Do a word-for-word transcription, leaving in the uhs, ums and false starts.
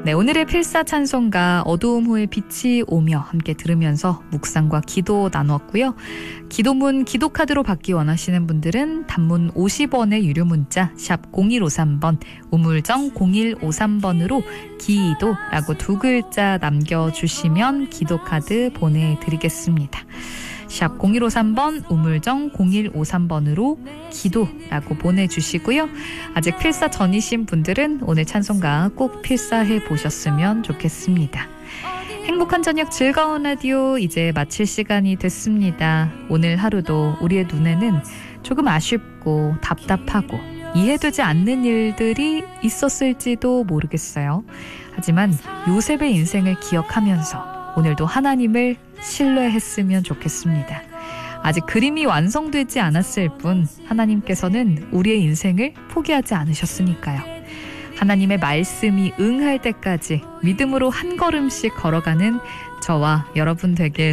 네, 오늘의 필사찬송가 어두움 후에 빛이 오며 함께 들으면서 묵상과 기도 나눴고요. 기도문 기도카드로 받기 원하시는 분들은 단문 오십 원의 유료 문자 샵 공일오삼 번 우물정 공일오삼 번으로 기도라고 두 글자 남겨주시면 기도카드 보내드리겠습니다. 샵 공일오삼 번 우물정 공일오삼 번으로 기도라고 보내주시고요. 아직 필사 전이신 분들은 오늘 찬송가 꼭 필사해 보셨으면 좋겠습니다. 행복한 저녁 즐거운 라디오 이제 마칠 시간이 됐습니다. 오늘 하루도 우리의 눈에는 조금 아쉽고 답답하고 이해되지 않는 일들이 있었을지도 모르겠어요. 하지만 요셉의 인생을 기억하면서 오늘도 하나님을 신뢰했으면 좋겠습니다. 아직 그림이 완성되지 않았을 뿐 하나님께서는 우리의 인생을 포기하지 않으셨으니까요. 하나님의 말씀이 응할 때까지 믿음으로 한 걸음씩 걸어가는 저와 여러분 되길